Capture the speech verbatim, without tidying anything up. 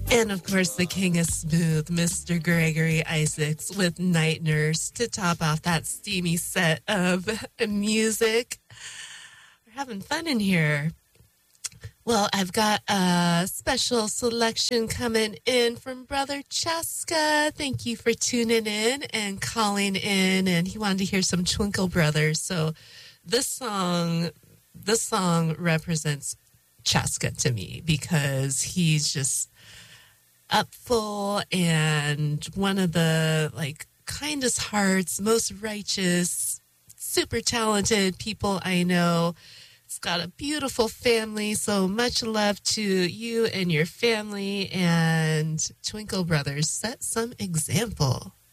And of course, the king of smooth, Mister Gregory Isaacs with Night Nurse to top off that steamy set of music. We're having fun in here. Well, I've got a special selection coming in from Brother Chaska. Thank you for tuning in and calling in. And he wanted to hear some Twinkle Brothers. So this song, this song represents Chaska to me because he's just up full and one of the like kindest hearts, most righteous, super talented people I know. It's got a beautiful family, so much love to you and your family. And Twinkle Brothers, set some example.